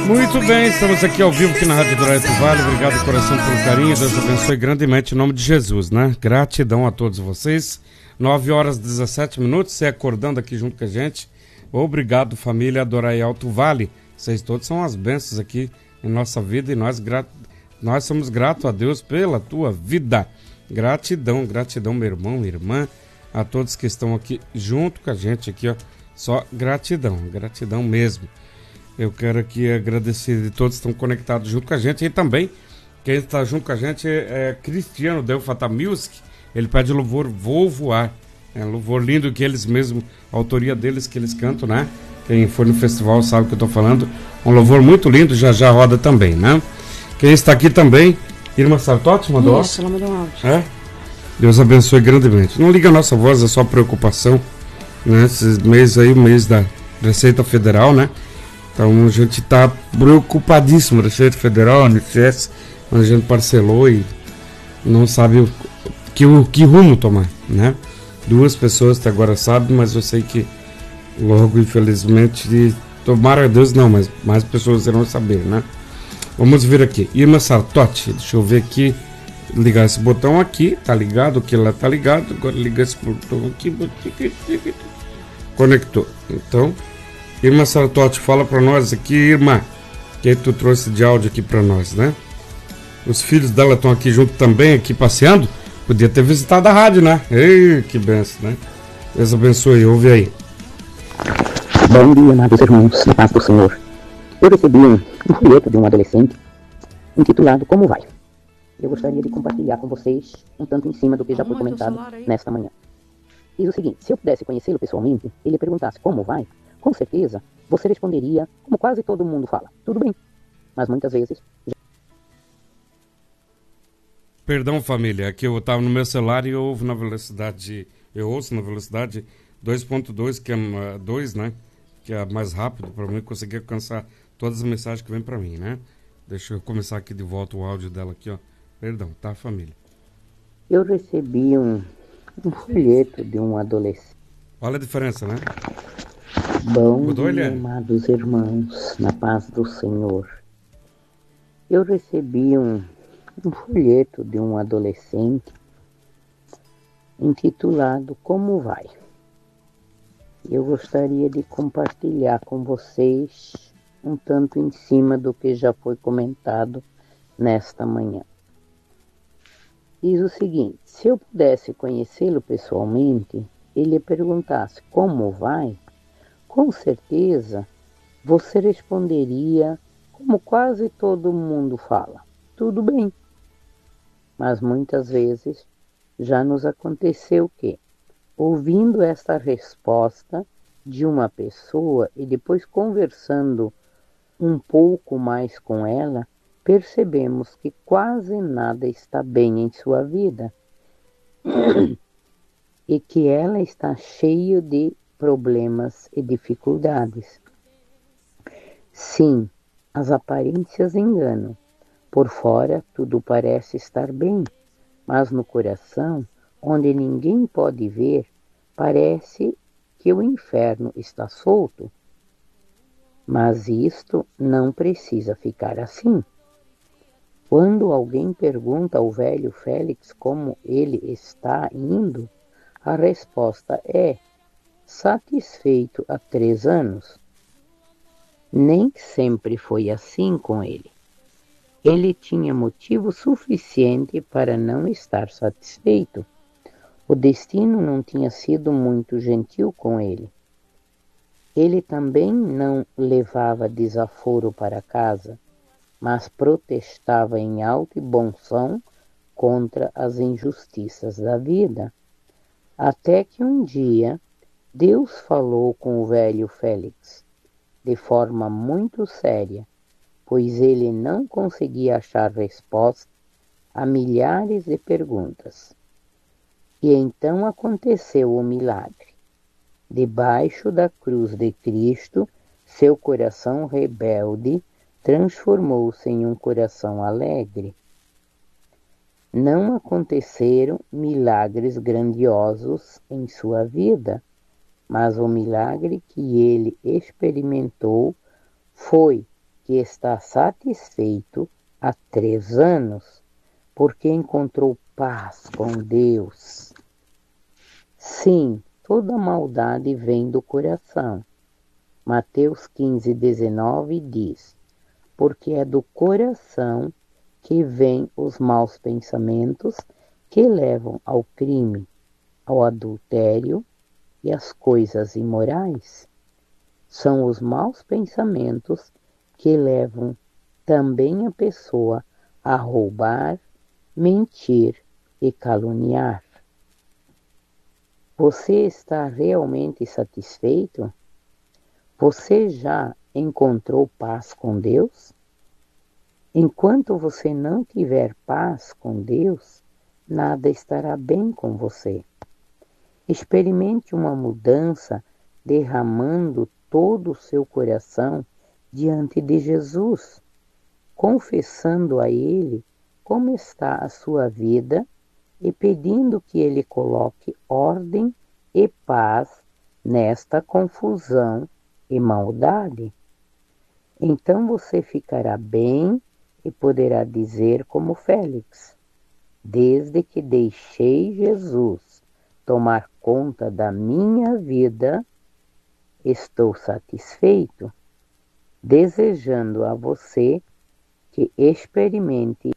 Muito bem, estamos aqui ao vivo aqui na Rádio Dourado do Vale. Obrigado, coração, pelo carinho. Deus abençoe grandemente em nome de Jesus, né? Gratidão a todos vocês. 9h17, você acordando aqui junto com a gente. Obrigado, família Adorai Alto Vale. Vocês todos são as bênçãos aqui em nossa vida e nós somos gratos a Deus pela tua vida. Gratidão, gratidão, meu irmão, minha irmã, a todos que estão aqui junto com a gente aqui, ó. Só gratidão, gratidão mesmo. Eu quero aqui agradecer de todos que estão conectados junto com a gente. E também, quem está junto com a gente é Cristiano Delfata Music. Ele pede louvor Vou Voar. É um louvor lindo que eles mesmos, a autoria deles que eles cantam, né? Quem for no festival sabe o que eu estou falando. Um louvor muito lindo, já roda também, né? Quem está aqui também, Irma Sartotti, mandou áudio. Ela mandou um áudio. É? Deus abençoe grandemente. Não liga a nossa voz, é só preocupação, né? Esse mês aí, o mês da Receita Federal, né? Então a gente está preocupadíssimo, Receita Federal, INSS, onde a gente parcelou e não sabe que rumo tomar, né? 2 pessoas até agora sabem, mas eu sei que logo, infelizmente, tomara a Deus não, mas mais pessoas irão saber, né? Vamos ver aqui, Irma Sartotti, deixa eu ver aqui, ligar esse botão aqui, tá ligado, que lá tá ligado, agora liga esse botão aqui, conectou, então... Irma Sartotti, fala pra nós aqui, Irma, que tu trouxe de áudio aqui pra nós, né? Os filhos dela estão aqui junto também, aqui passeando. Podia ter visitado a rádio, né? Ei, que benção, né? Deus abençoe, ouve aí. Bom dia, amados irmãos, na paz do Senhor. Eu recebi um folheto de um adolescente intitulado Como Vai? Eu gostaria de compartilhar com vocês um tanto em cima do que já foi comentado nesta manhã. Diz o seguinte, se eu pudesse conhecê-lo pessoalmente, ele perguntasse como vai, com certeza, você responderia como quase todo mundo fala. Tudo bem. Mas muitas vezes... Perdão, família, é que eu estava no meu celular e eu ouço na velocidade 2.2, que é 2, né? Que é mais rápido para mim conseguir alcançar todas as mensagens que vêm para mim, né? Deixa eu começar aqui de volta o áudio dela aqui, ó. Perdão, tá, família? Eu recebi um folheto de um adolescente. Olha a diferença, né? Bom dia, amados irmãos, na paz do Senhor. Eu recebi um folheto de um adolescente intitulado Como Vai? Eu gostaria de compartilhar com vocês um tanto em cima do que já foi comentado nesta manhã. Diz o seguinte, se eu pudesse conhecê-lo pessoalmente, ele perguntasse como vai? Com certeza, você responderia como quase todo mundo fala, tudo bem. Mas muitas vezes já nos aconteceu que, ouvindo esta resposta de uma pessoa e depois conversando um pouco mais com ela, percebemos que quase nada está bem em sua vida e que ela está cheia de problemas e dificuldades. Sim, as aparências enganam. Por fora tudo parece estar bem, mas no coração, onde ninguém pode ver, parece que o inferno está solto. Mas isto não precisa ficar assim. Quando alguém pergunta ao velho Félix como ele está indo, a resposta é: satisfeito há 3 anos. Nem sempre foi assim com ele. Ele tinha motivo suficiente para não estar satisfeito. O destino não tinha sido muito gentil com ele. Ele também não levava desaforo para casa, mas protestava em alto e bom som contra as injustiças da vida. Até que um dia, Deus falou com o velho Félix, de forma muito séria, pois ele não conseguia achar resposta a milhares de perguntas. E então aconteceu o milagre. Debaixo da cruz de Cristo, seu coração rebelde transformou-se em um coração alegre. Não aconteceram milagres grandiosos em sua vida, mas o milagre que ele experimentou foi que está satisfeito há 3 anos, porque encontrou paz com Deus. Sim, toda maldade vem do coração. Mateus 15:19 diz: porque é do coração que vêm os maus pensamentos que levam ao crime, ao adultério e às coisas imorais. São os maus pensamentos que levam também a pessoa a roubar, mentir e caluniar. Você está realmente satisfeito? Você já encontrou paz com Deus? Enquanto você não tiver paz com Deus, nada estará bem com você. Experimente uma mudança derramando todo o seu coração diante de Jesus, confessando a Ele como está a sua vida e pedindo que Ele coloque ordem e paz nesta confusão e maldade. Então você ficará bem e poderá dizer como Félix: desde que deixei Jesus tomar conta da minha vida, estou satisfeito, desejando a você que experimente